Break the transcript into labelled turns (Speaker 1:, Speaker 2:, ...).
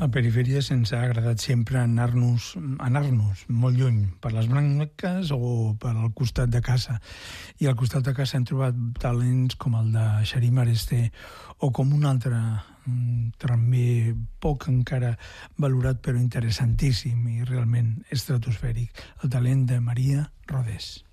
Speaker 1: A Perifèria ens ha agradat sempre anar-nos molt lluny, per les branques o per al costat de casa. I al costat de casa hem trobat talents com el de Xarim Aresté o com un altre, també poc encara valorat però interessantíssim i realment estratosfèric, el talent de Maria Rodés.